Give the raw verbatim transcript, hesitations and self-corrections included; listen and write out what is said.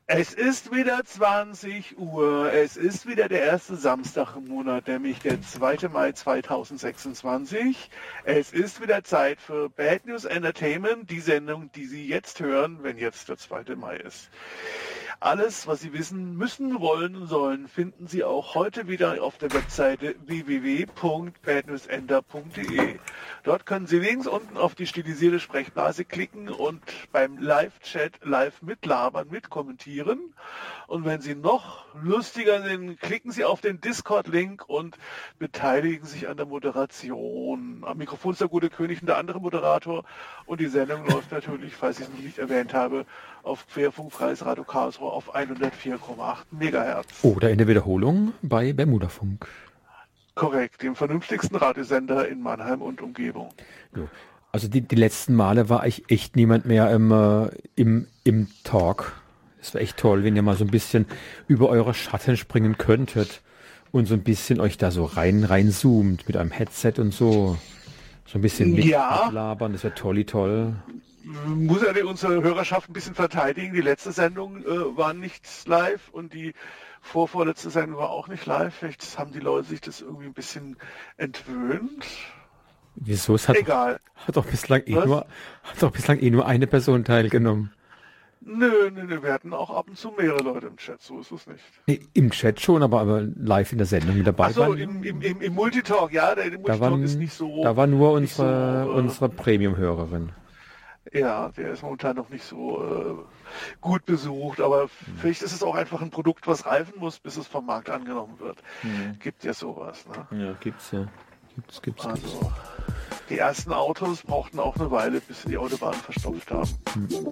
Es ist wieder zwanzig Uhr, es ist wieder der erste Samstag im Monat, nämlich der zweite Mai zweitausendsechsundzwanzig. Es ist wieder Zeit für Bad News Entertainment, die Sendung, die Sie jetzt hören, wenn jetzt der zweite Mai ist. Alles, was Sie wissen müssen, wollen und sollen, finden Sie auch heute wieder auf der Webseite w w w punkt bad news enter punkt d e. Dort können Sie links unten auf die stilisierte Sprechblase klicken und beim Live-Chat live mitlabern, mitkommentieren. Und wenn Sie noch lustiger sind, klicken Sie auf den Discord-Link und beteiligen sich an der Moderation. Am Mikrofon ist der gute König und der andere Moderator. Und die Sendung läuft natürlich, falls ich es noch nicht erwähnt habe, auf Querfunkfreies Radio Karlsruhe auf hundertvier Komma acht Megahertz. Oder in der Wiederholung bei Bermudafunk. Korrekt, dem vernünftigsten Radiosender in Mannheim und Umgebung. Jo. Also die, die letzten Male war ich echt niemand mehr im, äh, im, im Talk. Es war echt toll, wenn ihr mal so ein bisschen über eure Schatten springen könntet und so ein bisschen euch da so rein rein zoomt mit einem Headset und so. So ein bisschen mit, ja. mitlabern, das wäre tolli toll. Muss ja unsere Hörerschaft ein bisschen verteidigen. Die letzte Sendung äh, war nicht live und die vorvorletzte Sendung war auch nicht live. Vielleicht haben die Leute sich das irgendwie ein bisschen entwöhnt. Wieso? Es hat Egal. Doch, hat doch bislang eh nur, hat doch bislang eh nur eine Person teilgenommen. Nö, nö, nö, wir hatten auch ab und zu mehrere Leute im Chat, so ist es nicht. Nee, im Chat schon, aber, aber live in der Sendung mit dabei. Achso, im, im, im, im Multitalk, ja, der Multitalk waren, ist nicht so... Da war nur unsere, so, äh, unsere Premium-Hörerin. Ja, der ist momentan noch nicht so äh, gut besucht, aber mhm. vielleicht ist es auch einfach ein Produkt, was reifen muss, bis es vom Markt angenommen wird. Mhm. Gibt ja sowas, ne? Ja, gibt's ja. Gibt's, gibt's, also, gibt's. Die ersten Autos brauchten auch eine Weile, bis sie die Autobahn verstopft haben. Mhm.